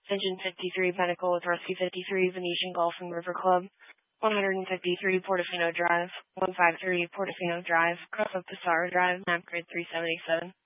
Engine 53 Pinnacle with Rescue 53 Venetian Golf and River Club, 153 Portofino Drive, 153 Portofino Drive, Cross of Passaro Drive, map grid 3787.